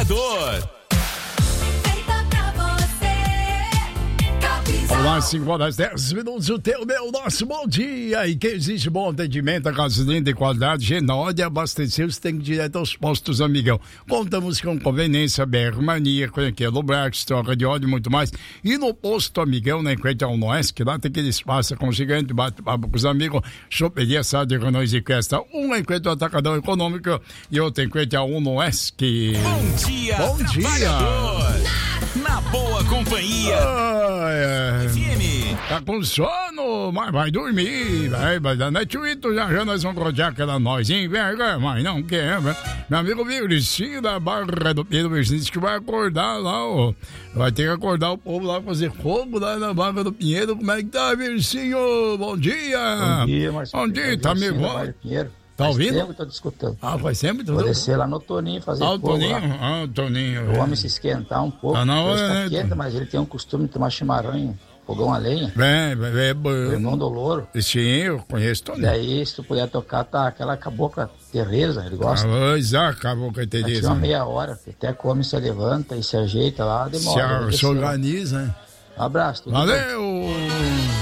trabalhador. Olá, 5:10, o teu, meu, nosso bom dia. E que existe bom atendimento, a gasolina de qualidade, Genode, abastecer, você tem que ir direto aos postos, amigão. Contamos com conveniência, BR Mania, Franquelo Brax, troca de óleo e muito mais. E no posto, amigão, na Enquete ao Noeste, que lá tem aquele espaço aconchegante, bate-papo com os amigos, choperia, sade, Renault e Cresta. Um Enquete ao Atacadão Econômico e outro Enquete ao Noeste. Bom dia, bom trabalhador. Na boa companhia. FM. Tá com sono, mas vai dormir, vai dar Netflix, já nós vamos rodear aquela nozinha, mas não quer, meu amigo Virginho da Barra do Pedro Virginho que vai acordar lá, ó, vai ter que acordar o povo lá, fazer fogo lá na Barra do Pinheiro. Como é que tá, Virginho? Bom dia! Bom dia, Marcelo. Bom dia, tá meio bom? Tá ouvindo? Faz tempo que eu tô escutando. Faz sempre? Vou descer lá no Toninho fazer fogo. O Toninho. O homem se esquentar um pouco. Tá quente, mas ele tem um costume de tomar chimarrão, fogão a lenha. O irmão do Louro. Sim, eu conheço Toninho. Daí, se tu puder tocar, tá aquela cabocla Tereza, ele gosta. Cabocla Tereza. Uma meia hora, até come, se levanta e se ajeita lá, demora. Se organiza, né? Um abraço. Valeu!